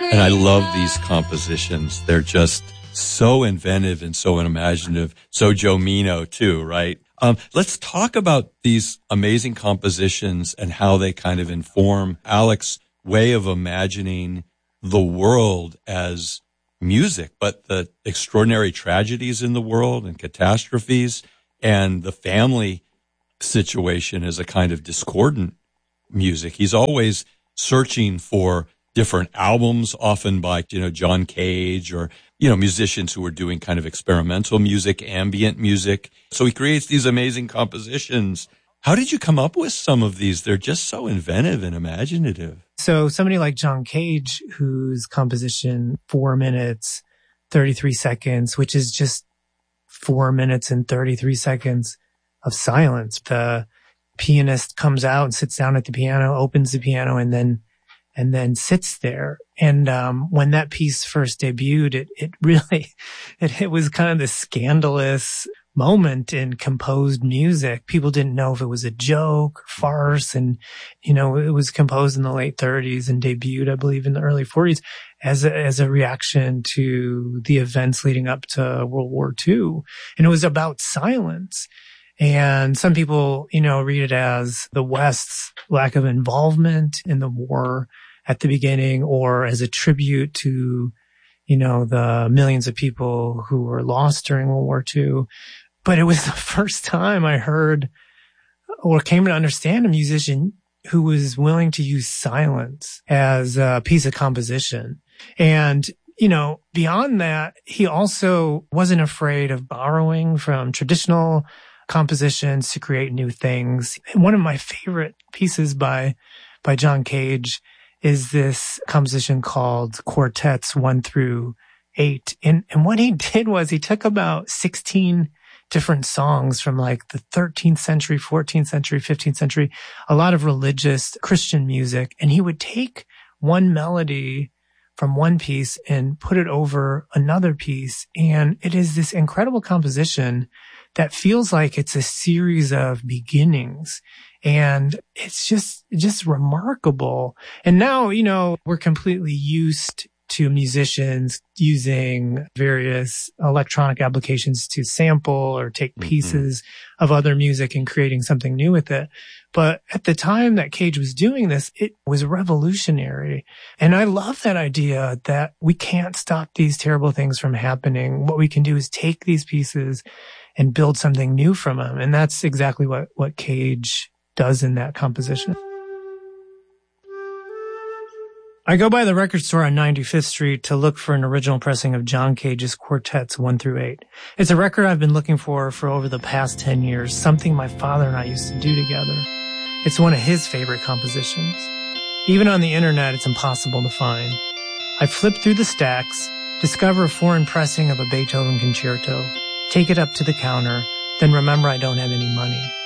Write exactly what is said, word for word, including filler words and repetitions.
And I love these compositions. They're just so inventive and so imaginative. So Joe Meno too, right? Um, let's talk about these amazing compositions and how they kind of inform Alex's way of imagining the world as music, but the extraordinary tragedies in the world and catastrophes and the family situation as a kind of discordant music. He's always searching for different albums, often by, you know, John Cage or, you know, musicians who are doing kind of experimental music, ambient music. So he creates these amazing compositions. How did you come up with some of these? They're just so inventive and imaginative. So somebody like John Cage, whose composition, four minutes, thirty-three seconds, which is just four minutes and thirty-three seconds of silence. The pianist comes out and sits down at the piano, opens the piano, and then and then sits there. And um when that piece first debuted, it it really it, it was kind of this scandalous moment in composed music. People didn't know if it was a joke, farce, and you know, it was composed in the late thirties and debuted, I believe, in the early forties as a, as a reaction to the events leading up to World War Two. And it was about silence. And some people, you know, read it as the West's lack of involvement in the war at the beginning, or as a tribute to, you know, the millions of people who were lost during World War Two. But it was the first time I heard or came to understand a musician who was willing to use silence as a piece of composition. And, you know, beyond that, he also wasn't afraid of borrowing from traditional compositions to create new things. One of my favorite pieces by by John Cage is this composition called Quartets one through eight. And and what he did was he took about sixteen different songs from like the thirteenth century, fourteenth century, fifteenth century, a lot of religious Christian music, and he would take one melody from one piece and put it over another piece. And it is this incredible composition that feels like it's a series of beginnings. And it's just, just remarkable. And now, you know, we're completely used to musicians using various electronic applications to sample or take pieces mm-hmm. of other music and creating something new with it. But at the time that Cage was doing this, it was revolutionary. And I love that idea that we can't stop these terrible things from happening. What we can do is take these pieces and build something new from them. And that's exactly what, what Cage does in that composition. I go by the record store on ninety-fifth Street to look for an original pressing of John Cage's Quartets one through eight. It's a record I've been looking for for over the past ten years, something my father and I used to do together. It's one of his favorite compositions. Even on the internet, it's impossible to find. I flip through the stacks, discover a foreign pressing of a Beethoven concerto, take it up to the counter, then remember I don't have any money.